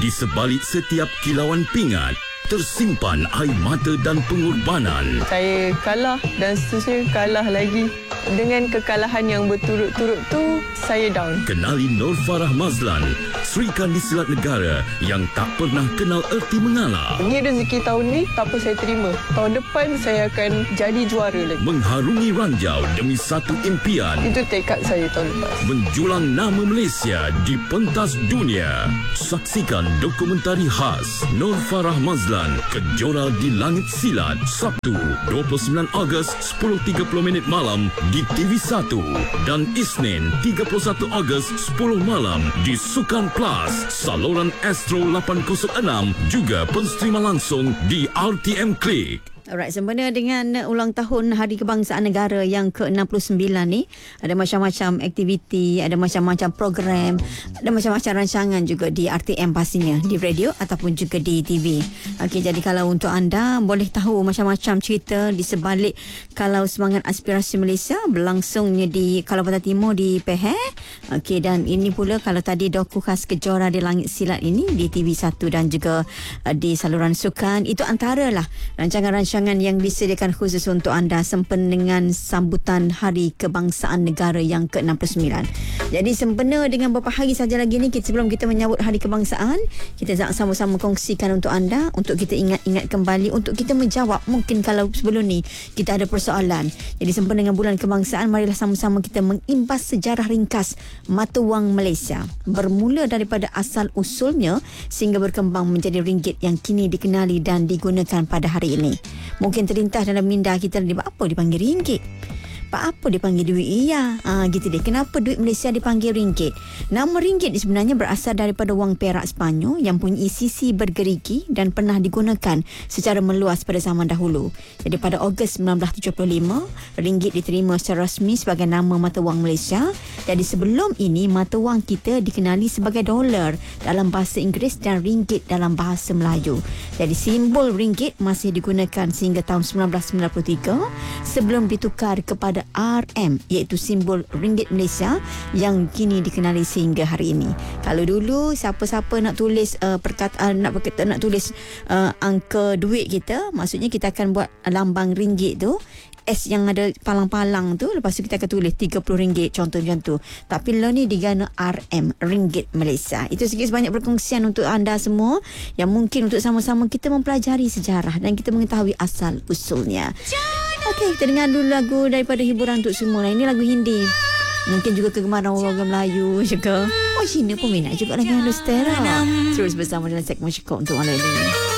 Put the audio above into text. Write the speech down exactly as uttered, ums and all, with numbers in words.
Di sebalik setiap kilauan pingat tersimpan air mata dan pengorbanan. Saya kalah dan seterusnya kalah lagi. Dengan kekalahan yang berturut-turut tu, saya down. Kenali Nur Farah Mazlan, Sri Kandi Silat Negara yang tak pernah kenal erti mengalah. Ini rezeki tahun ni, tak apa saya terima. Tahun depan saya akan jadi juara lagi. Mengharungi ranjau demi satu impian. Itu tekad saya tahun lepas. Menjulang nama Malaysia di pentas dunia. Saksikan dokumentari khas Nur Farah Mazlan, Kejora di Langit Silat, Sabtu dua puluh sembilan Ogos sepuluh tiga puluh minit malam di T V satu dan Isnin tiga puluh satu Ogos sepuluh malam di Sukan Plus, saluran Astro lapan kosong enam, juga pensterima langsung di R T M Click. Alright, sempena dengan ulang tahun Hari Kebangsaan Negara yang ke enam puluh sembilan ni, ada macam-macam aktiviti, ada macam-macam program, ada macam-macam rancangan juga di R T M pastinya, di radio ataupun juga di T V. Okey, jadi kalau untuk anda boleh tahu macam-macam cerita di sebalik kalau semangat aspirasi Malaysia berlangsungnya di Kuala Lumpur Timur di Peher. Okey, dan ini pula kalau tadi doku khas Kejora di Langit Silat ini di T V satu dan juga uh, di saluran sukan. Itu antaralah rancangan-rancangan yang disediakan khusus untuk anda sempena dengan sambutan Hari Kebangsaan Negara yang ke enam puluh sembilan. Jadi sempena dengan beberapa hari saja lagi ni, kita, sebelum kita menyambut Hari Kebangsaan, kita nak sama-sama kongsikan untuk anda, untuk kita ingat-ingat kembali, untuk kita menjawab mungkin kalau sebelum ni kita ada persoalan. Jadi sempena dengan Bulan Kebangsaan, marilah sama-sama kita mengimbas sejarah ringkas mata wang Malaysia, bermula daripada asal usulnya sehingga berkembang menjadi ringgit yang kini dikenali dan digunakan pada hari ini. Mungkin terlintas dalam minda kita, apa dipanggil ringgit? Apa dipanggil duit? Iya, ha, gitu deh. Kenapa duit Malaysia dipanggil ringgit? Nama ringgit sebenarnya berasal daripada wang perak Sepanyol yang punya sisi bergerigi dan pernah digunakan secara meluas pada zaman dahulu. Jadi pada Ogos sembilan belas tujuh puluh lima, ringgit diterima secara rasmi sebagai nama mata wang Malaysia. Jadi sebelum ini, mata wang kita dikenali sebagai dolar dalam bahasa Inggeris dan ringgit dalam bahasa Melayu. Jadi simbol ringgit masih digunakan sehingga tahun sembilan belas sembilan puluh tiga sebelum ditukar kepada R M, iaitu simbol ringgit Malaysia yang kini dikenali sehingga hari ini. Kalau dulu siapa-siapa nak tulis uh, perkataan, nak berkata, nak tulis uh, angka duit kita, maksudnya kita akan buat lambang ringgit tu, S yang ada palang-palang tu, lepas tu kita akan tulis tiga puluh ringgit, contoh macam tu. Tapi lah ni digana R M, ringgit Malaysia. Itu sikit sebanyak perkongsian untuk anda semua yang mungkin untuk sama-sama kita mempelajari sejarah dan kita mengetahui asal usulnya. Okey, kita dengar dulu lagu daripada hiburan untuk semua. Ini lagu Hindi. Mungkin juga kegemaran orang Melayu juga. Oh, Cina pun minat juga lagu Hindustera. Terus bersama dalam segmen Syekok untuk malam ini.